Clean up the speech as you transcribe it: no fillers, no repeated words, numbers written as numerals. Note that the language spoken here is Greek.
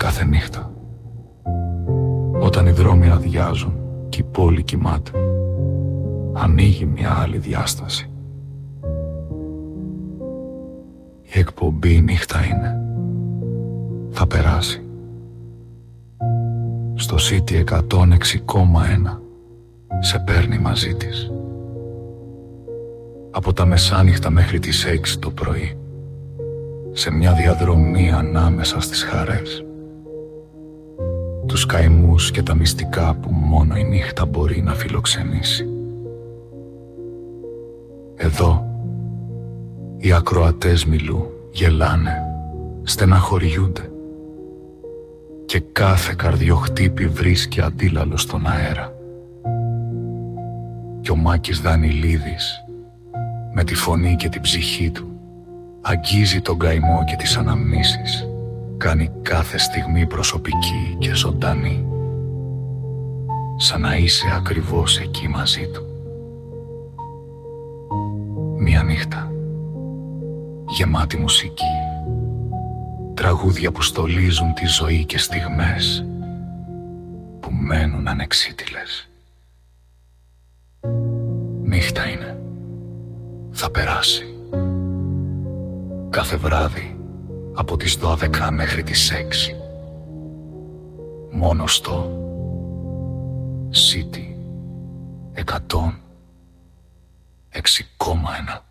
κάθε νύχτα, όταν οι δρόμοι αδειάζουν και η πόλη κοιμάται, ανοίγει μια άλλη διάσταση. Η εκπομπή η νύχτα είναι. Θα περάσει. Στο City 106,1 σε παίρνει μαζί της. Από τα μεσάνυχτα μέχρι τις 6 το πρωί, σε μια διαδρομή ανάμεσα στις χαρές, τους καημούς και τα μυστικά που μόνο η νύχτα μπορεί να φιλοξενήσει. Εδώ οι ακροατές μιλού γελάνε, στεναχωριούνται και κάθε καρδιοχτύπη βρίσκει αντίλαλο στον αέρα. Κι ο Μάκης Δανιλίδης με τη φωνή και την ψυχή του αγγίζει τον καημό και τις αναμνήσεις, κάνει κάθε στιγμή προσωπική και ζωντανή, σαν να είσαι ακριβώς εκεί μαζί του. Μια νύχτα γεμάτη μουσική, τραγούδια που στολίζουν τη ζωή και στιγμές που μένουν ανεξίτηλες. Νύχτα είναι. Θα περάσει. Κάθε βράδυ από τις 12 μέχρι τις 6. Μόνο στο City 106,1.